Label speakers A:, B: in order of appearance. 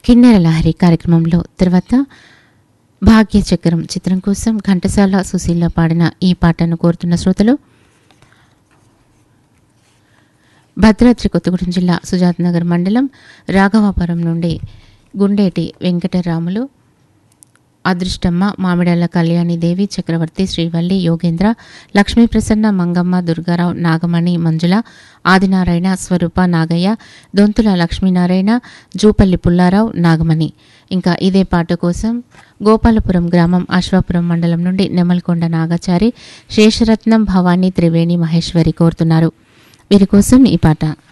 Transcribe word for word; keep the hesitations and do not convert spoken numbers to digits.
A: కిన్నెర లహరి కార్యక్రమంలో తర్వాత భాగ్య చక్రం చిత్రం కోసం ఘంటసాల సుశీల పాడిన ఈ పాటను కోరుతున్న శ్రోతలు భద్రాద్రి కొత్తగూడెం జిల్లా సుజాత్ నగర్ మండలం రాఘవాపురం నుండి గుండేటి వెంకటరాములు, అదృష్టమ్మ, మామిడాల కళ్యాణిదేవి, చక్రవర్తి, శ్రీవల్లి, యోగేంద్ర, లక్ష్మీ ప్రసన్న, మంగమ్మ, దుర్గారావు, నాగమణి, మంజుల, ఆదినారాయణ, స్వరూప, నాగయ్య, దొంతుల లక్ష్మీనారాయణ, జూపల్లి పుల్లారావు, నాగమణి. ఇంకా ఇదే పాట కోసం గోపాలపురం గ్రామం అశ్వాపురం మండలం నుండి నెమల్కొండ నాగాచారి, శేషరత్నం, భవానీ, త్రివేణి, మహేశ్వరి కోరుతున్నారు. వీరి కోసం ఈ పాట.